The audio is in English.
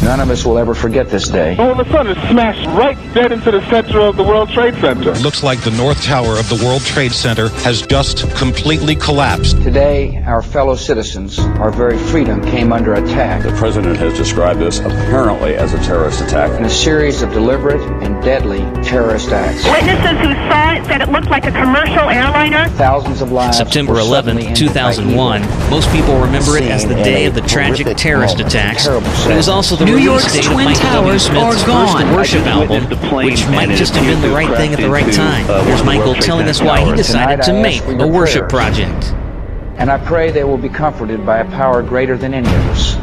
None of us will ever forget this day. All of a sudden, it smashed right dead into the center of the World Trade Center. It looks like the North Tower of the World Trade Center has just completely collapsed. Today, our fellow citizens, our very freedom came under attack. The president has described this apparently as a terrorist attack. In a series of deliberate and deadly terrorist acts. Witnesses who saw it said it looked like a commercial airliner. Thousands of lives. September 11, 2001. Most people remember it as the day of the tragic terrorist attacks. It was also the release date of Michael W. Smith's first worship album, which might just have been the right thing at the right time. Here's Michael telling us why he decided to make a worship project. And I pray they will be comforted by a power greater than any of us.